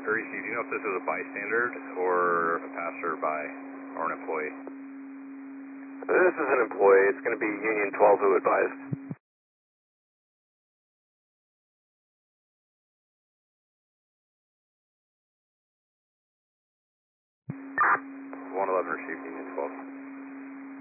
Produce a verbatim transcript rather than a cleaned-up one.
Reese, do you know if this was a bystander or a passerby or an employee? This is an employee. It's going to be Union twelve who advised. one eleven received, Union twelve.